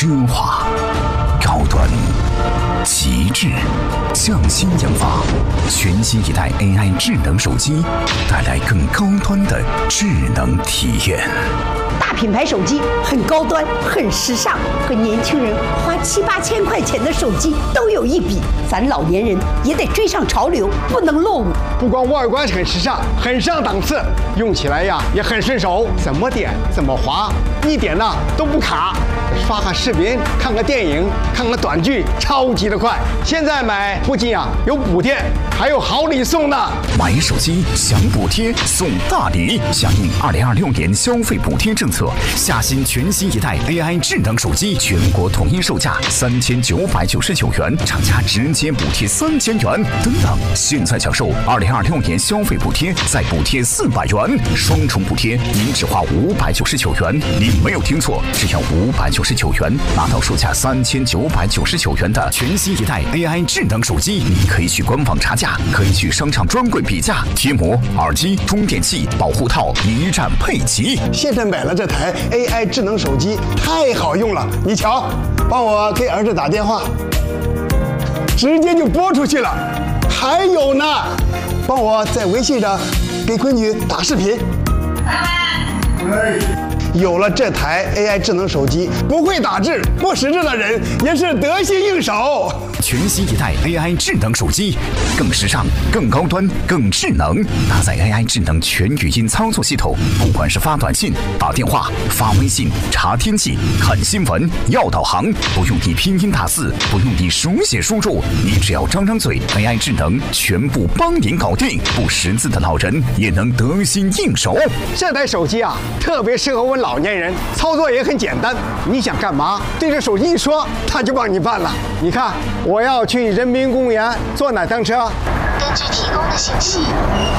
奢华、高端、极致、匠心研发，全新一代 AI 智能手机，带来更高端的智能体验。 大品牌手机很高端、很时尚，和年轻人花7、8千块钱的手机都有一比。咱老年人也得追上潮流，不能落伍。 不光外观很时尚，很上档次，用起来呀也很顺手，怎么点怎么滑，一点呢都不卡。刷个视频、看个电影、看个短剧，超级的快。现在买不仅有补贴，还有好礼送呢。 买手机享补贴送大礼，响应2026年消费补贴政策，下新全新一代 AI 智能手机，全国统一售价3999元，厂家直接补贴3000元。等等，现在享受2026年消费补贴，再补贴400元，双重补贴，您只花599元。你没有听错，只要599元，拿到售价3999元的全新一代 AI 智能手机。你可以去官网查价，可以去商场专柜比价，贴膜、耳机、充电器、保护套一站配齐。 现在买了这台 AI 智能手机，太好用了。你瞧，帮我给儿子打电话，直接就拨出去了。还有呢，帮我在微信上给闺女打视频。有了这台 AI 智能手机，不会打字、不识字的人也是得心应手。 全新一代 AI 智能手机，更时尚、更高端、更智能，搭载 AI 智能全语音操作系统，不管是发短信、打电话、发微信、查天气、看新闻、要导航，不用你拼音打字，不用你手写输入，你只要张张嘴 ，AI 智能全部帮您搞定。不识字的老人也能得心应手。 这台手机特别适合我老年人，操作也很简单。你想干嘛，对着手机一说，它就帮你办了。你看，我要去人民公园坐哪趟车？ 根据提供的信息，